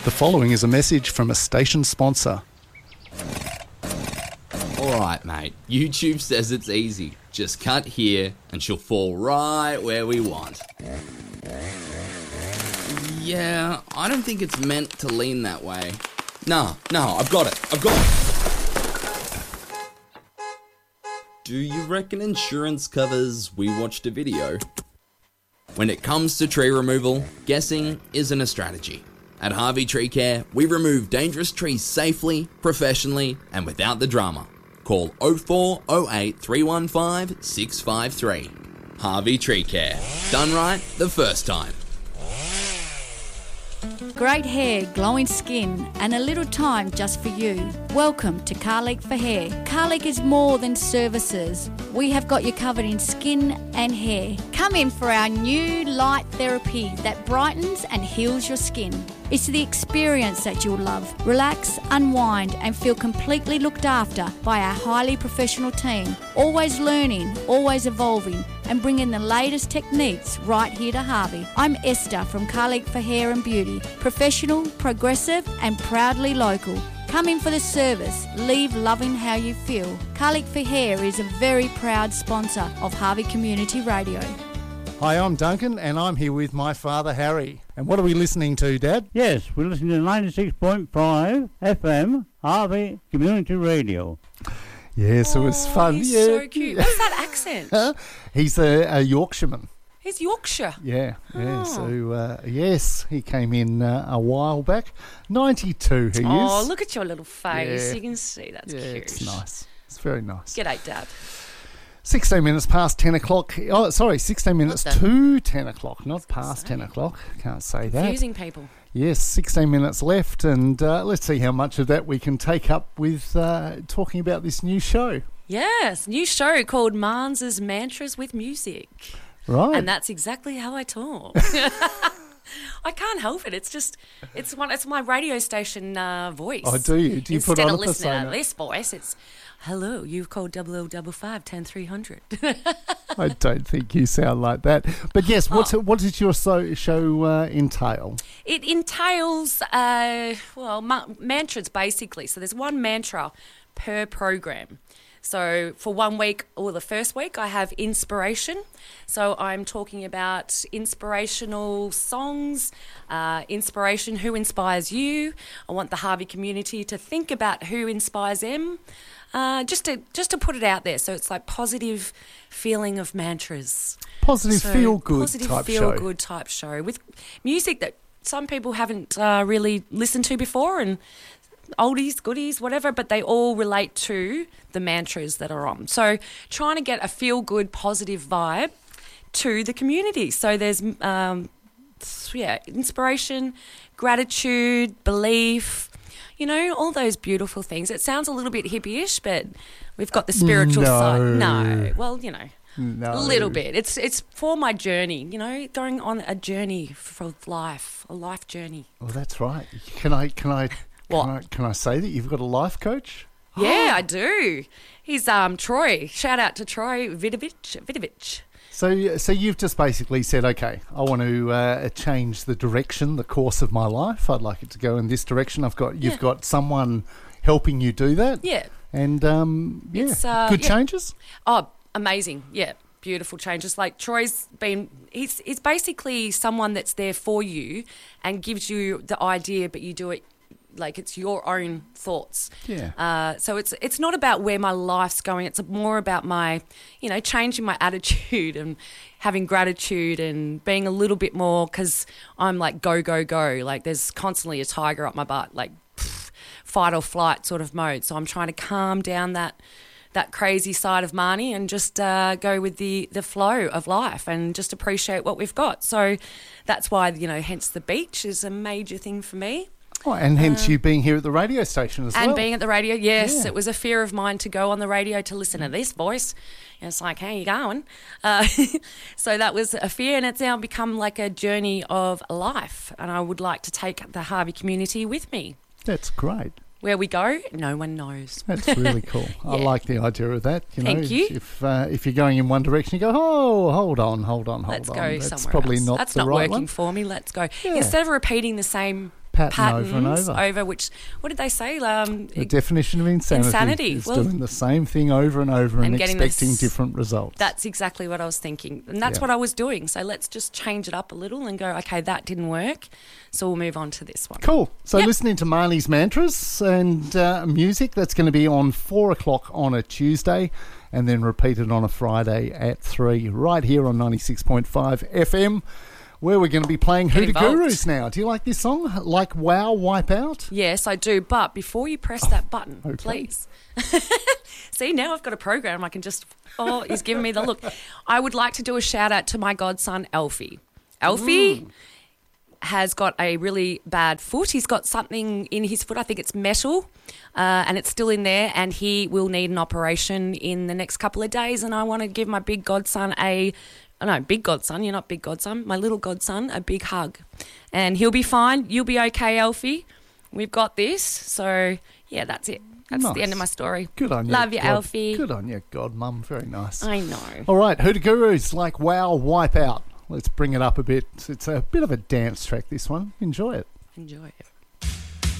The following is a message from a station sponsor. Alright mate, YouTube says it's easy. Just cut here and she'll fall right where we want. Yeah, I don't think it's meant to lean that way. No, I've got it. Do you reckon insurance covers we watched a video? When it comes to tree removal, guessing isn't a strategy. At Harvey Tree Care, we remove dangerous trees safely, professionally, and without the drama. Call 0408 315 653. Harvey Tree Care. Done right the first time. Great hair, glowing skin, and a little time just for you. Welcome to Carleek for Hair. Carleek is more than services. We have got you covered in skin and hair. Come in for our new light therapy that brightens and heals your skin. It's the experience that you'll love. Relax, unwind, and feel completely looked after by our highly professional team. Always learning, always evolving, and bringing the latest techniques right here to Harvey. I'm Esther from Carleek for Hair and Beauty. Professional, progressive, and proudly local. Come in for the service. Leave loving how you feel. Carleek for Hair is a very proud sponsor of Harvey Community Radio. Hi, I'm Duncan, and I'm here with my father, Harry. And what are we listening to, Dad? Yes, we're listening to 96.5 FM, Harvey Community Radio. Yes, it was fun. He's yeah. so cute. What's that accent? He's a Yorkshireman. He's Yorkshire. Yeah. Oh. So, yes, he came in a while back. 92 he is. Oh, look at your little face. Yeah. You can see that's cute. It's nice. It's very nice. G'day, Dad. 16 minutes past 10 o'clock. Oh, sorry, 16 minutes What's that? to 10 o'clock, not past 10 o'clock. Can't say that. Confusing people. Yes, 16 minutes left, and let's see how much of that we can take up with talking about this new show. Yes, new show called Marns's Mantras with Music. Right. And that's exactly how I talk. I can't help it. It's just, it's my radio station voice. Oh, do you? Do you Instead put on of a listening persona? to this voice, it's, hello, you've called 0055 10300. I don't think you sound like that. But yes, what does your show entail? It entails, mantras basically. So there's one mantra per program. So for 1 week, or the first week, I have inspiration. So I'm talking about inspirational songs, inspiration, who inspires you. I want the Harvey community to think about who inspires them. Just to put it out there, so it's like positive feeling of mantras. Positive feel-good type show with music that some people haven't really listened to before, and oldies, goodies, whatever, but they all relate to the mantras that are on. So trying to get a feel-good, positive vibe to the community. So there's, inspiration, gratitude, belief, all those beautiful things. It sounds a little bit hippie-ish, but we've got the spiritual side. No. Well, No. a little bit. It's for my journey, going on a journey for life, a life journey. Well, that's right. Can I What? Can I say that you've got a life coach? Yeah, I do. He's Troy. Shout out to Troy Vidovich. So you've just basically said, okay, I want to change the direction, the course of my life. I'd like it to go in this direction. You've got someone helping you do that. Yeah. And good changes. Oh, amazing. Yeah. Beautiful changes. Like Troy's he's basically someone that's there for you and gives you the idea, but you do it like it's your own thoughts. Yeah. So it's not about where my life's going. It's more about my, changing my attitude and having gratitude and being a little bit more, because I'm like go, go, go. Like there's constantly a tiger up my butt, like fight or flight sort of mode. So I'm trying to calm down that crazy side of Marnie and just go with the flow of life and just appreciate what we've got. So that's why, hence the beach is a major thing for me. Oh, and hence you being here at the radio station as well. And being at the radio, yes. Yeah. It was a fear of mine to go on the radio to listen to this voice. And it's like, how you going? So that was a fear, and it's now become like a journey of life. And I would like to take the Harvey community with me. That's great. Where we go, no one knows. That's really cool. I like the idea of that. Thank you. If you're going in one direction, you go, oh, hold on. Let's go That's somewhere probably else. not That's the not right working one. for me. Let's go. Yeah. Instead of repeating the same Pattern patterns over and over. which, what did they say? The definition of insanity is Well, doing the same thing over and over and getting expecting this- different results. That's exactly what I was thinking. And that's Yeah. what I was doing. So let's just change it up a little and go, okay, that didn't work. So we'll move on to this one. Cool. So Yep. listening to Marnie's mantras and music, that's going to be on 4 o'clock on a Tuesday and then repeated on a Friday at 3 right here on 96.5 FM, where we're going to be playing Get Hoodoo involved. Gurus now. Do you like this song? Like Wow, Wipeout? Yes, I do. But before you press that button, okay. please. See, now I've got a program. I can just, he's giving me the look. I would like to do a shout out to my godson, Alfie. Alfie has got a really bad foot. He's got something in his foot. I think it's metal, and it's still in there, and he will need an operation in the next couple of days. And I want to give my big godson big godson, you're not big godson, my little godson, a big hug. And he'll be fine. You'll be okay, Alfie. We've got this. So, yeah, that's it. That's Nice. the end of my story. Good on you. Love you, God- Alfie. Good on you, God, Mum. Very nice. I know. All right, Hoodoo Gurus, like Wow, Wipeout. Let's bring it up a bit. It's a bit of a dance track, this one. Enjoy it. Enjoy it.